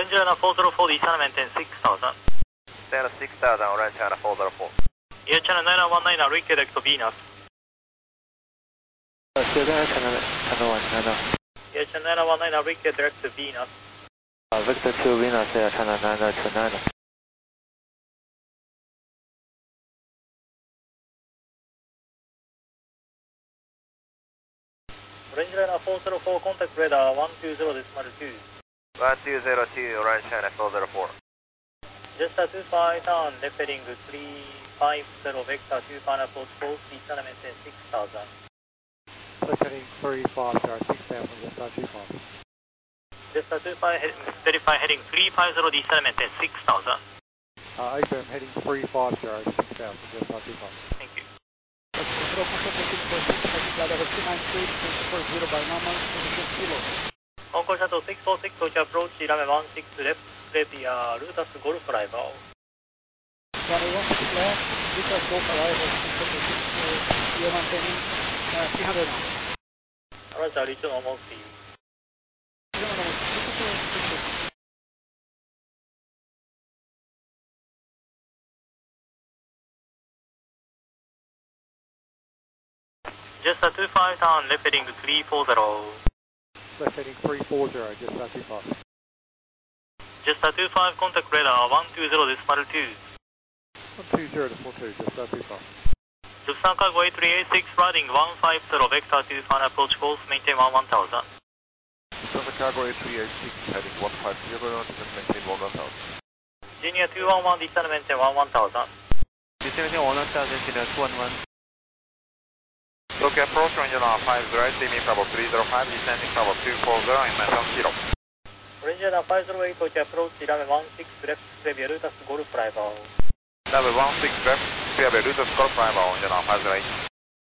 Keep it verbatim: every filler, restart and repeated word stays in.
Orange China four zero four, descend maintain six thousand. Stand six thousand, Orange China four zero four. Air China nine one nine, redirect to Venus. Air China China one China. Air China nine one nine, redirect to Venus. Uh, Victor two Venus, Air China nine two nine. Orange China four zero four, contact radar one two zero decimal two. one two zero two, Orange China four zero four. Just a two five turn, left heading three five zero, vector two final approach course, descend maintain six thousand. Left heading three five zero, six thousand, just a two five. Just a two five, verify heading three five zero, descend maintain six thousand. Uh, A-firm heading three five zero, six thousand, just a two five. Thank you. Concord Shuttle six four six, to approach runway one six left, Previa, Lutas Golf arrival. Runway one six left, Lutas Golf arrival, you're maintaining uh, three hundred knots. Roger, return almost speed. Just a two five turn, left heading three four zero. Left heading three four zero, just a two five. Just a two five, contact radar one two zero decimal two. one two zero to four two, just a two five. Lufthansa Cargo A three eight six, riding one five zero, vector two final approach course, maintain one one thousand. Lufthansa Cargo A three eight six, heading one five zero, descend maintain one one thousand. Junior two one one, descend maintain one one thousand. Descend maintain one one thousand, Junior two one one. Tokyo approach, range on five zero, steaming Bravo three zero five, descending Bravo two four zero, and maintain zero. Range on five zero eight, Tokyo approach, runway one six left, Previa, Lutas Golf arrival. Runway one six left, Previa, Lutas Golf arrival, range on five zero eight.